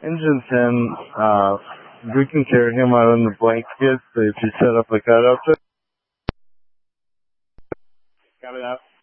Engine 10, we can carry him out on the blankets if you set up a cutout. Got it out.